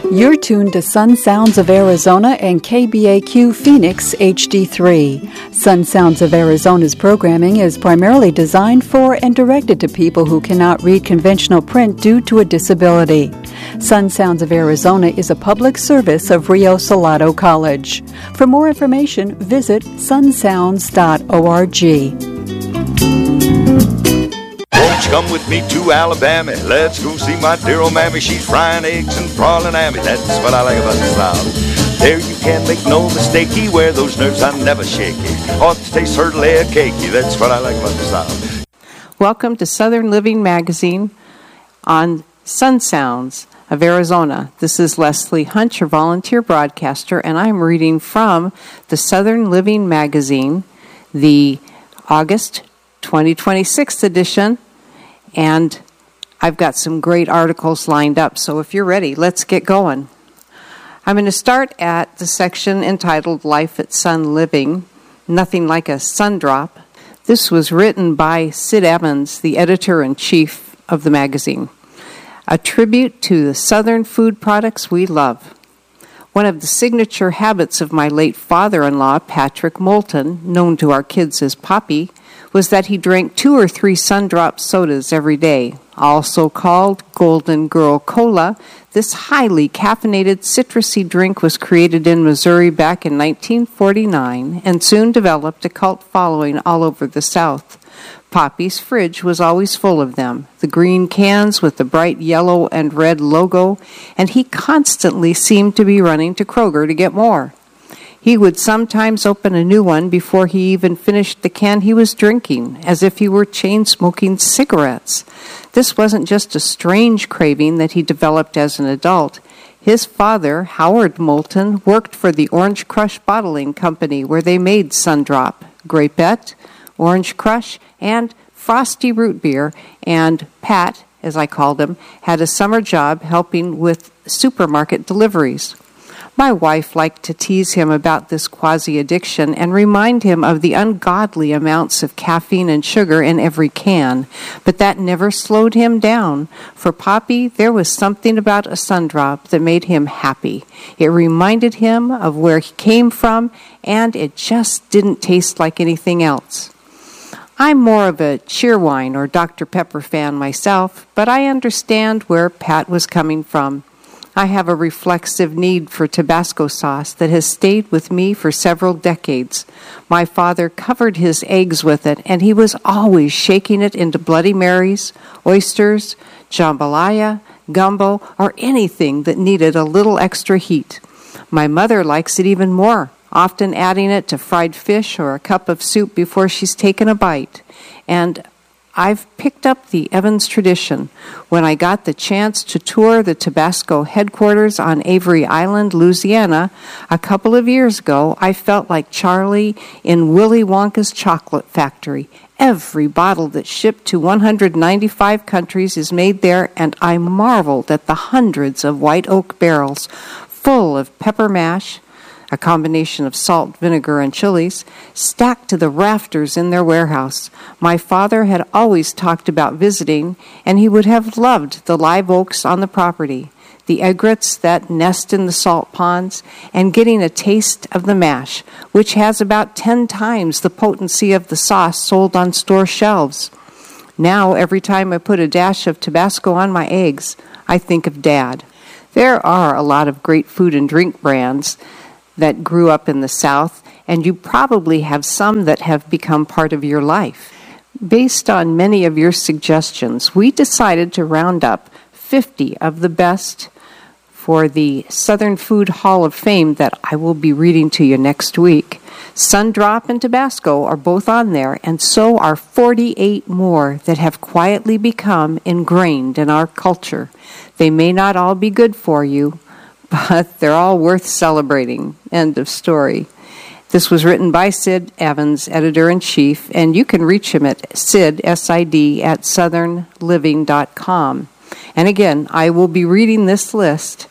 You're tuned to Sun Sounds of Arizona and KBAQ Phoenix HD3. Sun Sounds of Arizona's programming is primarily designed for and directed to people who cannot read conventional print due to a disability. Sun Sounds of Arizona is a public service of Rio Salado College. For more information, visit sunsounds.org. Won't you come with me to Alabama? Let's go see my dear old mammy. She's frying eggs and prawning ammy. That's what I like about the South. There you can't make no mistakey. Where those nerves are never shaky. Ought to taste her layer cakey. That's what I like about the South. Welcome to Southern Living Magazine on Sun Sounds of Arizona. This is Leslie Hunt, your volunteer broadcaster, and I'm reading from the Southern Living Magazine, the August 2026 edition, and I've got some great articles lined up, so if you're ready, let's get going. I'm going to start at the section entitled Life at Sun Living, Nothing Like a Sun Drop. This was written by Sid Evans, the editor-in-chief of the magazine. A tribute to the Southern food products we love. One of the signature habits of my late father-in-law, Patrick Moulton, known to our kids as Poppy, was that he drank 2 or 3 Sundrop sodas every day. Also called Golden Girl Cola, this highly caffeinated citrusy drink was created in Missouri back in 1949 and soon developed a cult following all over the South. Poppy's fridge was always full of them, the green cans with the bright yellow and red logo, and he constantly seemed to be running to Kroger to get more. He would sometimes open a new one before he even finished the can he was drinking, as if he were chain-smoking cigarettes. This wasn't just a strange craving that he developed as an adult. His father, Howard Moulton, worked for the Orange Crush Bottling Company, where they made Sundrop, Grapette, Orange Crush, and Frosty Root Beer, and Pat, as I called him, had a summer job helping with supermarket deliveries. My wife liked to tease him about this quasi-addiction and remind him of the ungodly amounts of caffeine and sugar in every can, but that never slowed him down. For Poppy, there was something about a Sundrop that made him happy. It reminded him of where he came from, and it just didn't taste like anything else. I'm more of a Cheerwine or Dr. Pepper fan myself, but I understand where Pat was coming from. I have a reflexive need for Tabasco sauce that has stayed with me for several decades. My father covered his eggs with it, and he was always shaking it into Bloody Marys, oysters, jambalaya, gumbo, or anything that needed a little extra heat. My mother likes it even more, often adding it to fried fish or a cup of soup before she's taken a bite. And I've picked up the Evans tradition. When I got the chance to tour the Tabasco headquarters on Avery Island, Louisiana, a couple of years ago, I felt like Charlie in Willy Wonka's chocolate factory. Every bottle that's shipped to 195 countries is made there, and I marveled at the hundreds of white oak barrels full of pepper mash, a combination of salt, vinegar, and chilies, stacked to the rafters in their warehouse. My father had always talked about visiting, and he would have loved the live oaks on the property, the egrets that nest in the salt ponds, and getting a taste of the mash, which has about 10 times the potency of the sauce sold on store shelves. Now, every time I put a dash of Tabasco on my eggs, I think of Dad. There are a lot of great food and drink brands that grew up in the South, and you probably have some that have become part of your life. Based on many of your suggestions, we decided to round up 50 of the best for the Southern Food Hall of Fame that I will be reading to you next week. Sundrop and Tabasco are both on there, and so are 48 more that have quietly become ingrained in our culture. They may not all be good for you, but they're all worth celebrating. End of story. This was written by Sid Evans, editor-in-chief, and you can reach him at Sid, S-I-D, at southernliving.com. And again, I will be reading this list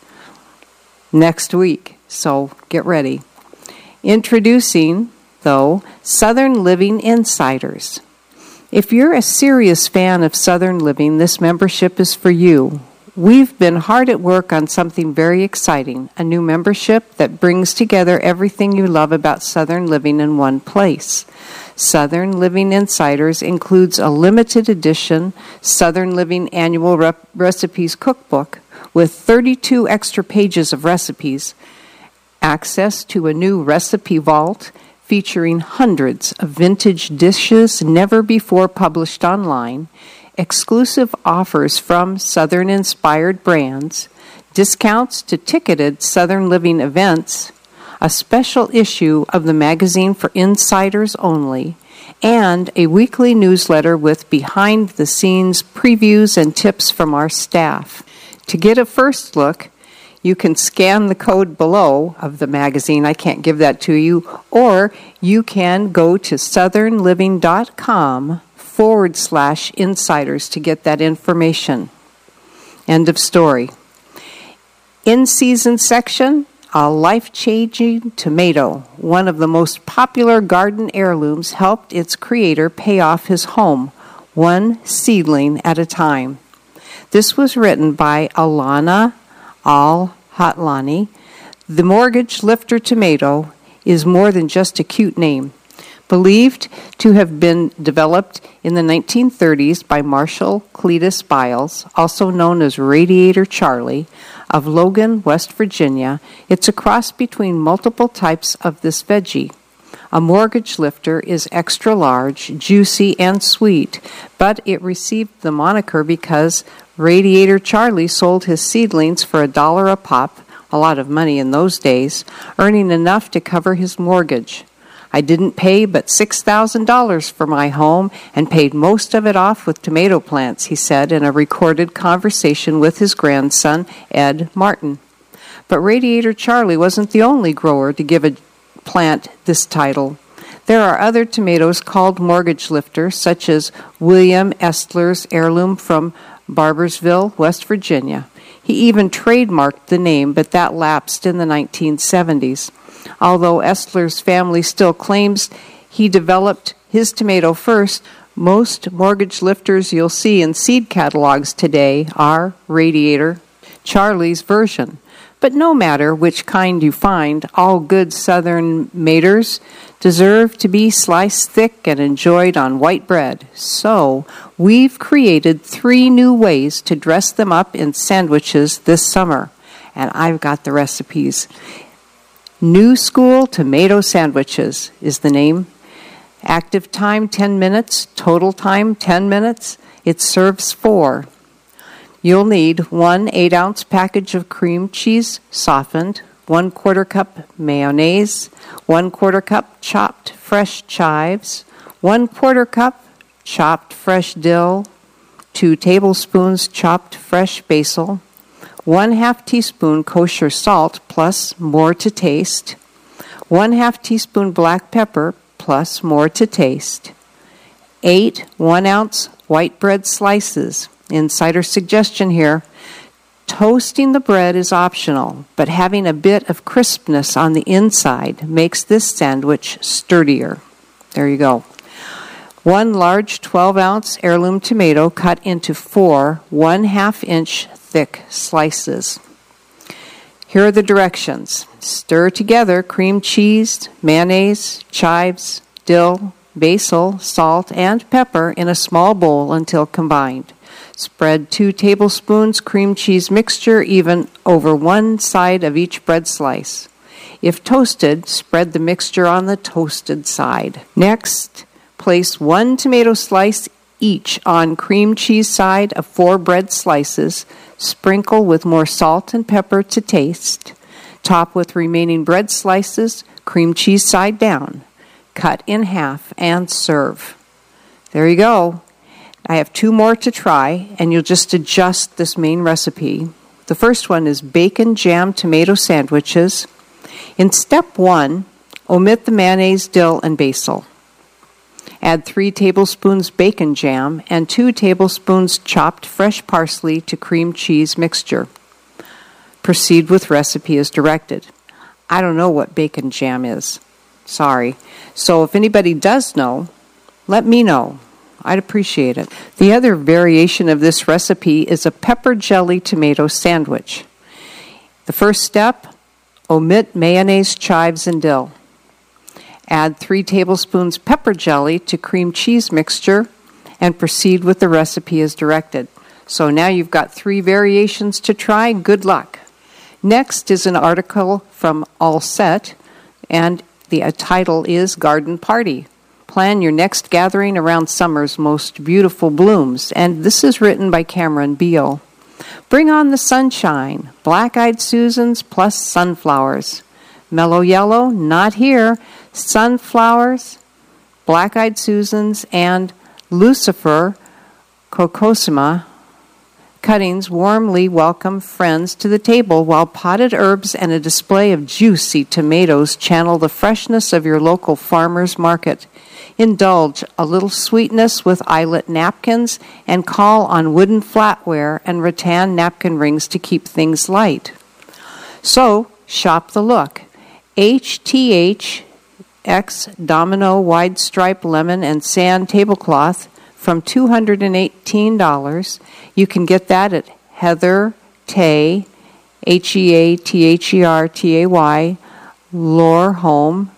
next week, so get ready. Introducing, though, Southern Living Insiders. If you're a serious fan of Southern Living, this membership is for you. We've been hard at work on something very exciting, a new membership that brings together everything you love about Southern living in one place. Southern Living Insiders includes a limited edition Southern Living Annual Recipes Cookbook with 32 extra pages of recipes, access to a new recipe vault featuring hundreds of vintage dishes never before published online, exclusive offers from Southern-inspired brands, discounts to ticketed Southern Living events, a special issue of the magazine for insiders only, and a weekly newsletter with behind-the-scenes previews and tips from our staff. To get a first look, you can scan the code below of the magazine. I can't give that to you. Or you can go to southernliving.com/insiders to get that information. End of story. In-season section, a life-changing tomato. One of the most popular garden heirlooms helped its creator pay off his home, one seedling at a time. This was written by Alana Al-Hatlani. The mortgage lifter tomato is more than just a cute name. Believed to have been developed in the 1930s by Marshall Cletus Biles, also known as Radiator Charlie, of Logan, West Virginia, it's a cross between multiple types of this veggie. A mortgage lifter is extra large, juicy, and sweet, but it received the moniker because Radiator Charlie sold his seedlings for $1 a pop, a lot of money in those days, earning enough to cover his mortgage. I didn't pay but $6,000 for my home and paid most of it off with tomato plants, he said in a recorded conversation with his grandson, Ed Martin. But Radiator Charlie wasn't the only grower to give a plant this title. There are other tomatoes called mortgage lifters, such as William Estler's heirloom from Barbersville, West Virginia. He even trademarked the name, but that lapsed in the 1970s. Although Estler's family still claims he developed his tomato first, most mortgage lifters you'll see in seed catalogs today are Radiator Charlie's version. But no matter which kind you find, all good Southern maters deserve to be sliced thick and enjoyed on white bread. So we've created 3 new ways to dress them up in sandwiches this summer. And I've got the recipes. New School Tomato Sandwiches is the name. Active time 10 minutes, total time 10 minutes. It serves 4. You'll need 1 8-ounce package of cream cheese softened, 1/4 cup mayonnaise, 1/4 cup chopped fresh chives, 1/4 cup chopped fresh dill, 2 tablespoons chopped fresh basil, 1/2 teaspoon kosher salt plus more to taste, 1/2 teaspoon black pepper plus more to taste, 8 1-ounce white bread slices. Insider suggestion here. Toasting the bread is optional, but having a bit of crispness on the inside makes this sandwich sturdier. There you go. 1 large 12-ounce heirloom tomato cut into 4 1/2-inch thick slices. Here are the directions. Stir together cream cheese, mayonnaise, chives, dill, basil, salt, and pepper in a small bowl until combined. Spread 2 tablespoons cream cheese mixture even over one side of each bread slice. If toasted, spread the mixture on the toasted side. Next, place 1 tomato slice each on cream cheese side of 4 bread slices. Sprinkle with more salt and pepper to taste. Top with remaining bread slices, cream cheese side down. Cut in half and serve. There you go. I have 2 more to try, and you'll just adjust this main recipe. The first one is bacon jam tomato sandwiches. In step 1, omit the mayonnaise, dill, and basil. Add 3 tablespoons bacon jam and 2 tablespoons chopped fresh parsley to cream cheese mixture. Proceed with recipe as directed. I don't know what bacon jam is. Sorry. So if anybody does know, let me know. I'd appreciate it. The other variation of this recipe is a pepper jelly tomato sandwich. The first step, omit mayonnaise, chives, and dill. Add 3 tablespoons pepper jelly to cream cheese mixture and proceed with the recipe as directed. So now you've got 3 variations to try. Good luck. Next is an article from All Set, and the title is Garden Party. Plan your next gathering around summer's most beautiful blooms. And this is written by Cameron Beal. Bring on the sunshine, black-eyed Susans plus sunflowers. Mellow yellow, not here. Sunflowers, black-eyed Susans, and Lucifer Cocosima cuttings warmly welcome friends to the table while potted herbs and a display of juicy tomatoes channel the freshness of your local farmer's market. Indulge a little sweetness with eyelet napkins and call on wooden flatware and rattan napkin rings to keep things light. So, shop the look. HTH X Domino Wide Stripe Lemon and Sand Tablecloth from $218. You can get that at Heather Tay, HeaThertay, Lorhome,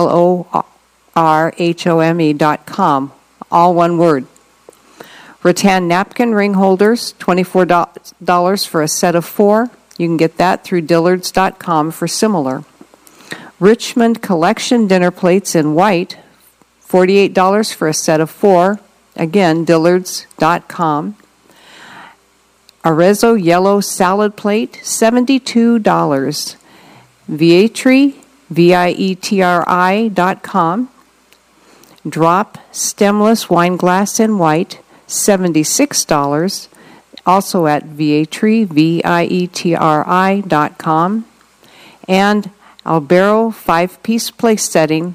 LORHOME.com. All one word. Rattan napkin ring holders, $24 for a set of 4. You can get that through Dillards.com for similar. Richmond Collection dinner plates in white, $48 for a set of 4. Again, Dillards.com. Arezzo yellow salad plate, $72. Vietri, Vietri.com. Drop stemless wine glass in white, $76. Also at Vietri, Vietri.com. And Albero 5-piece place setting,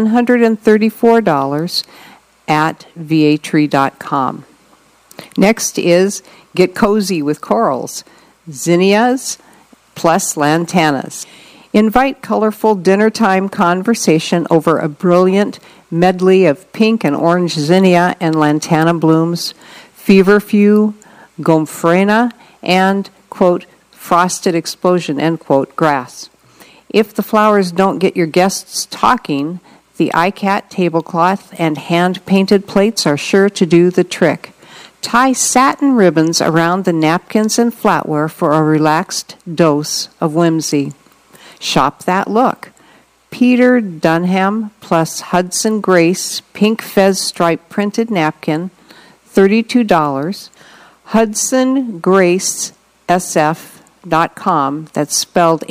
$134 at Vietri.com. Next is Get Cozy with Corals, zinnias plus lantanas. Invite colorful dinnertime conversation over a brilliant medley of pink and orange zinnia and lantana blooms, feverfew, gomphrena, and, quote, frosted explosion, end quote, grass. If the flowers don't get your guests talking, the iCat tablecloth and hand-painted plates are sure to do the trick. Tie satin ribbons around the napkins and flatware for a relaxed dose of whimsy. Shop that look. Peter Dunham plus Hudson Grace pink fez stripe printed napkin, $32. Hudson Grace SF.com. That's spelled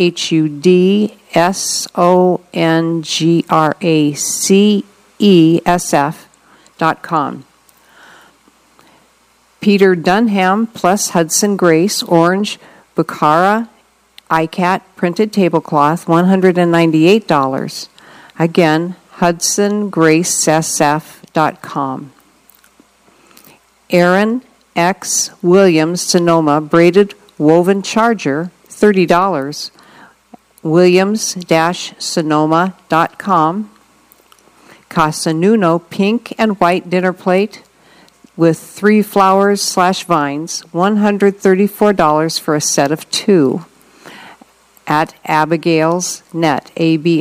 HUDSONGRACESF.com. Peter Dunham plus Hudson Grace orange Bukhara iCat printed tablecloth, $198. Again, HudsonGraceSF.com. Aaron X. Williams Sonoma braided woven charger, $30. Williams-Sonoma.com. Casa Nuno pink and white dinner plate with 3 flowers/vines, $134 for a set of 2. At Abigail's Net,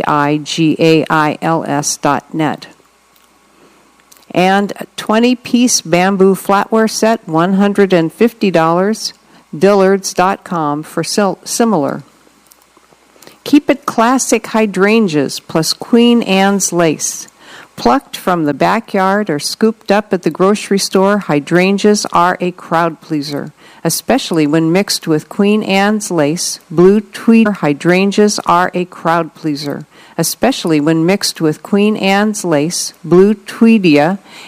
ABIGAILS.net. And a 20-piece bamboo flatware set, $150, Dillards.com for similar. Keep it classic hydrangeas plus Queen Anne's lace. Plucked from the backyard or scooped up at the grocery store, hydrangeas are a crowd pleaser, especially when mixed with Queen Anne's lace. Blue tweed hydrangeas are a crowd pleaser, especially when mixed with Queen Anne's lace, blue tweedia,